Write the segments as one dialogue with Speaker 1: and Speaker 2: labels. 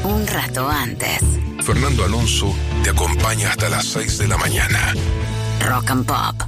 Speaker 1: un rato antes.
Speaker 2: Fernando Alonso te acompaña hasta las 6 de la mañana.
Speaker 1: Rock and Pop.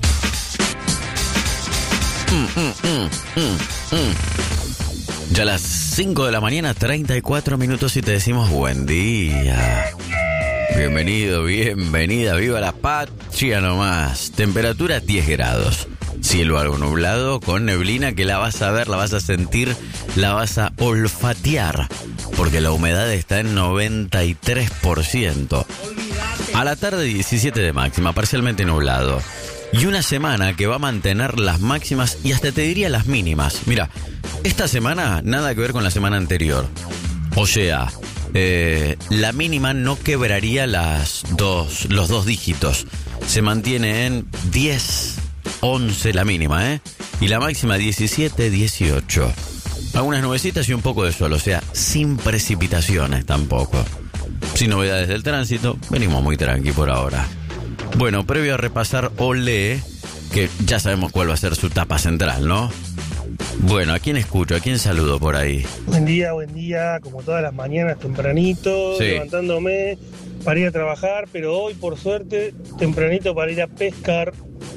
Speaker 3: Ya a las 5 de la mañana, 34 minutos y te decimos buen día. Bienvenido, bienvenida, viva la patria nomás. Temperatura 10 grados. Cielo algo nublado, con neblina que la vas a ver, la vas a sentir, la vas a olfatear. Porque la humedad está en 93%. A la tarde 17 de máxima, parcialmente nublado. Y una semana que va a mantener las máximas y hasta te diría las mínimas. Mira, esta semana nada que ver con la semana anterior. O sea, la mínima no quebraría los dos dígitos. Se mantiene en 10, 11 la mínima, y la máxima 17, 18. Algunas nubecitas y un poco de sol, o sea, sin precipitaciones tampoco. Sin novedades del tránsito, venimos muy tranqui por ahora. Bueno, previo a repasar Olé, que ya sabemos cuál va a ser su tapa central, ¿no? Bueno, ¿a quién escucho? ¿A quién saludo por ahí?
Speaker 4: Buen día, como todas las mañanas tempranito,
Speaker 3: sí,
Speaker 4: levantándome para ir a trabajar, pero hoy por suerte tempranito para ir a pescar.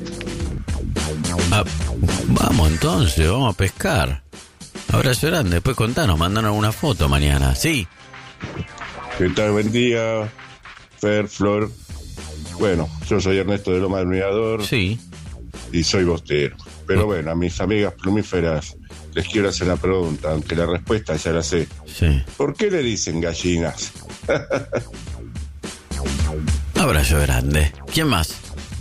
Speaker 3: Vamos entonces, vamos a pescar. Abrazo grande, después contanos, mandanos una foto mañana, ¿sí?
Speaker 5: ¿Qué tal? Buen día, Fer, Flor. Bueno, yo soy Ernesto de Loma del Mirador.
Speaker 3: Sí.
Speaker 5: Y soy bostero. Pero bueno, a mis amigas plumíferas les quiero hacer una pregunta, aunque la respuesta ya la sé.
Speaker 3: Sí.
Speaker 5: ¿Por qué le dicen gallinas?
Speaker 3: Abrazo grande. ¿Quién más?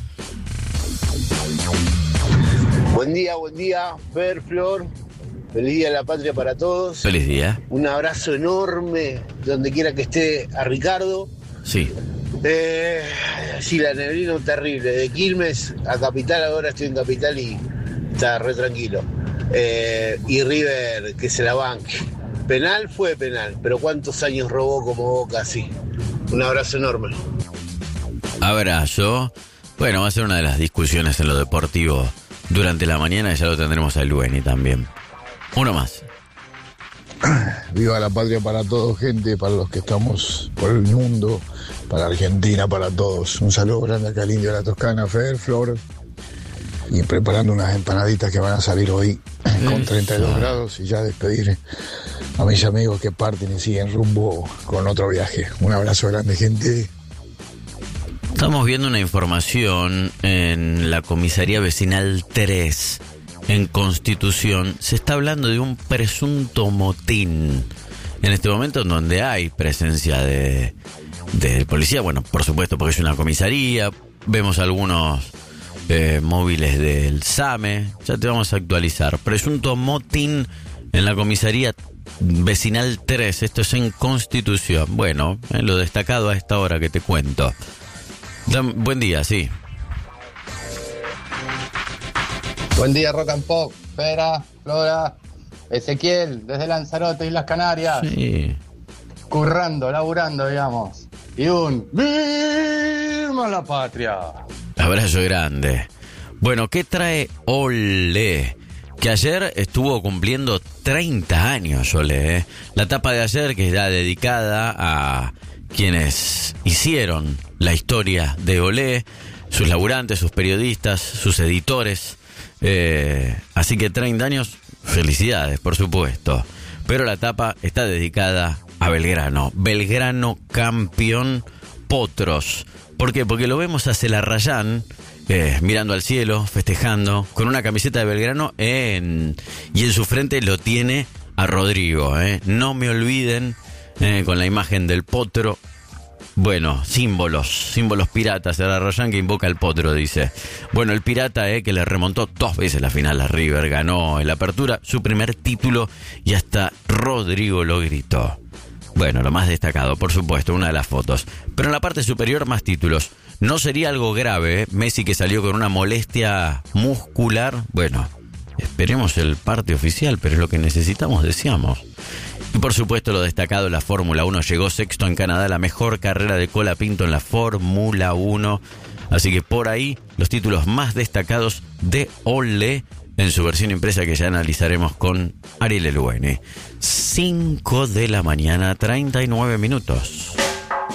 Speaker 6: Buen día, Fer, Flor. Feliz día de la patria para todos.
Speaker 3: Feliz día.
Speaker 6: Un abrazo enorme, donde quiera que esté, a Ricardo.
Speaker 3: Sí.
Speaker 6: Sí, la neblina terrible. De Quilmes a Capital, ahora estoy en Capital y está re tranquilo. Y River, que se la banque. Penal fue penal, pero ¿cuántos años robó como Boca así? Un abrazo enorme.
Speaker 3: Abrazo. Bueno, va a ser una de las discusiones en lo deportivo durante la mañana, y ya lo tendremos a Lueni también. Uno más.
Speaker 7: Viva la patria para todos, gente, para los que estamos por el mundo, para Argentina, para todos. Un saludo grande acá al Indio de la Toscana, Fer, Flor, y preparando unas empanaditas que van a salir hoy con 32 grados y ya despedir a mis amigos que parten y siguen rumbo con otro viaje. Un abrazo grande, gente.
Speaker 3: Estamos viendo una información en la comisaría vecinal 3. En Constitución se está hablando de un presunto motín en este momento, en donde hay presencia de policía. Bueno, por supuesto, porque es una comisaría. Vemos algunos móviles del SAME. Ya te vamos a actualizar. Presunto motín en la comisaría vecinal 3. Esto es en Constitución. Bueno, lo destacado a esta hora que te cuento. Buen día, sí.
Speaker 8: Buen día, Rock and Pop, Fera, Flora, Ezequiel, desde Lanzarote y las Canarias.
Speaker 3: Sí.
Speaker 8: Currando, laburando, digamos. Y un ¡viva la patria!
Speaker 3: Abrazo grande. Bueno, ¿qué trae Olé? Que ayer estuvo cumpliendo 30 años, Olé. La tapa de ayer, que está dedicada a quienes hicieron la historia de Olé, sus laburantes, sus periodistas, sus editores. Así que 30 años, felicidades, por supuesto. Pero la tapa está dedicada a Belgrano. Belgrano campeón Potros. ¿Por qué? Porque lo vemos a Celarrayán mirando al cielo, festejando, con una camiseta de Belgrano y en su frente lo tiene a Rodrigo. No me olviden, con la imagen del Potro. Bueno, símbolos piratas. Celarrayán que invoca al Potro, dice. Bueno, el pirata que le remontó 2 veces la final a River, ganó en la apertura su primer título y hasta Rodrigo lo gritó. Bueno, lo más destacado, por supuesto, una de las fotos. Pero en la parte superior, más títulos. No sería algo grave, Messi que salió con una molestia muscular. Bueno, esperemos el parte oficial, pero es lo que necesitamos, deseamos. Y por supuesto lo destacado, la Fórmula 1 llegó sexto en Canadá, la mejor carrera de Colapinto en la Fórmula 1. Así que por ahí los títulos más destacados de Olé en su versión impresa que ya analizaremos con Ariel Eluene. 5 de la mañana, 39 minutos.